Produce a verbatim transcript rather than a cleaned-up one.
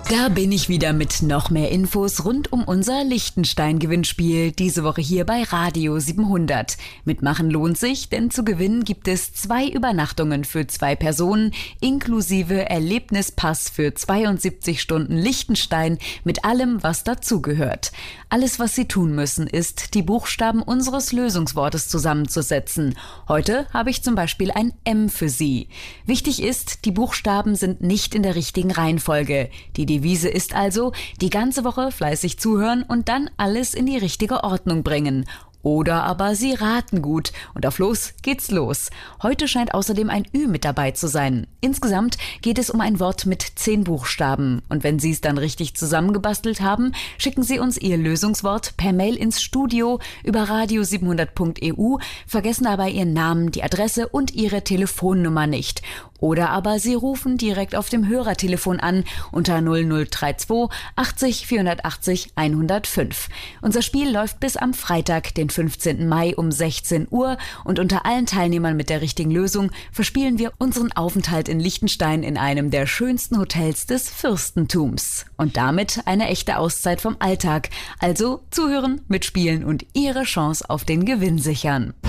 Da bin ich wieder mit noch mehr Infos rund um unser Liechtenstein-Gewinnspiel, diese Woche hier bei Radio siebenhundert. Mitmachen lohnt sich, denn zu gewinnen gibt es zwei Übernachtungen für zwei Personen, inklusive Erlebnispass für zweiundsiebzig Stunden Liechtenstein mit allem, was dazugehört. Alles, was Sie tun müssen, ist, die Buchstaben unseres Lösungswortes zusammenzusetzen. Heute habe ich zum Beispiel ein M für Sie. Wichtig ist, die Buchstaben sind nicht in der richtigen Reihenfolge. Die Devise ist also, die ganze Woche fleißig zuhören und dann alles in die richtige Ordnung bringen. Oder aber Sie raten gut und auf los geht's los. Heute scheint außerdem ein Ü mit dabei zu sein. Insgesamt geht es um ein Wort mit zehn Buchstaben. Und wenn Sie es dann richtig zusammengebastelt haben, schicken Sie uns Ihr Lösungswort per Mail ins Studio über radio siebenhundert punkt e u, vergessen dabei Ihren Namen, die Adresse und Ihre Telefonnummer nicht. Oder aber Sie rufen direkt auf dem Hörertelefon an unter null null drei zwei achtzig vierhundertachtzig hundertfünf. Unser Spiel läuft bis am Freitag, den fünfzehnten Mai um sechzehn Uhr und unter allen Teilnehmern mit der richtigen Lösung verspielen wir unseren Aufenthalt in Liechtenstein in einem der schönsten Hotels des Fürstentums. Und damit eine echte Auszeit vom Alltag. Also zuhören, mitspielen und Ihre Chance auf den Gewinn sichern.